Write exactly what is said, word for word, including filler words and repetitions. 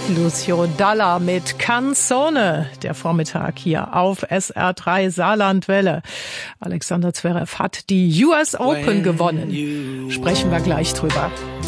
Lucio Dalla mit Canzone. Der Vormittag hier auf S R drei Saarlandwelle. Alexander Zverev hat die U S Open gewonnen. Sprechen wir gleich drüber.